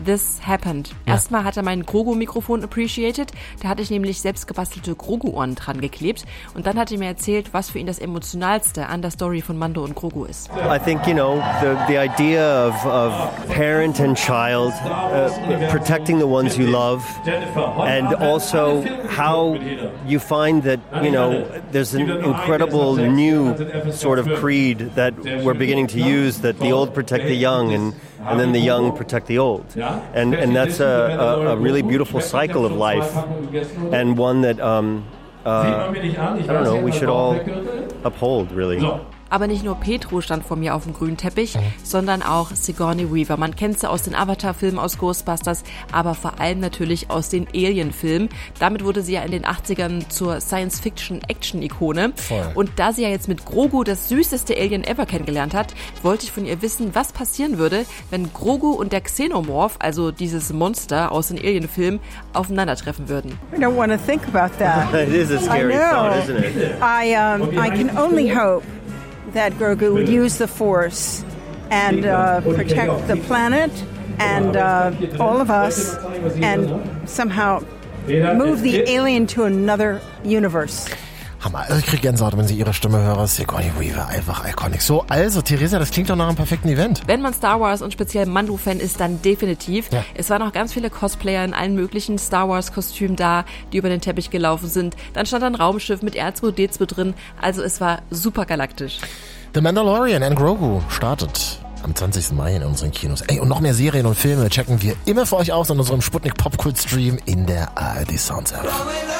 this happened. Ja. Erstmal hat er mein Grogu-Mikrofon appreciated. Da hatte ich nämlich selbst gebastelte Grogu-Ohren dran geklebt. Und dann hat er mir erzählt, was für ihn das Emotionalste an der Story von Mando und Grogu ist. I think, the idea of parent and child, protecting the ones you love, and also how you find that, there's an incredible new sort of creed that we're beginning to use, that the old protect the young and then the young protect the old. And that's a really beautiful cycle of life, and one that, we should all uphold, really. Aber nicht nur Petro stand vor mir auf dem grünen Teppich, sondern auch Sigourney Weaver. Man kennt sie aus den Avatar-Filmen, aus Ghostbusters, aber vor allem natürlich aus den Alien-Filmen. Damit wurde sie ja in den 80ern zur Science-Fiction-Action-Ikone. Voll. Und da sie ja jetzt mit Grogu das süßeste Alien ever kennengelernt hat, wollte ich von ihr wissen, was passieren würde, wenn Grogu und der Xenomorph, also dieses Monster aus den Alien-Filmen, aufeinandertreffen würden. I don't want to think about that. It is a scary thought, isn't it? I can only hope that Grogu would use the Force and protect the planet and all of us and somehow move the alien to another universe. Hammer. Also ich kriege Gänsehaut, wenn Sie Ihre Stimme hören. Sigourney Weaver, einfach iconic. So, also, Theresa, das klingt doch nach einem perfekten Event. Wenn man Star Wars und speziell Mando-Fan ist, dann definitiv. Ja. Es waren auch ganz viele Cosplayer in allen möglichen Star Wars-Kostümen da, die über den Teppich gelaufen sind. Dann stand ein Raumschiff mit R2-D2 drin. Also es war super galaktisch. The Mandalorian and Grogu startet am 20. Mai in unseren Kinos. Ey, und noch mehr Serien und Filme checken wir immer für euch aus in unserem Sputnik Popkult Stream in der ARD Sounds App.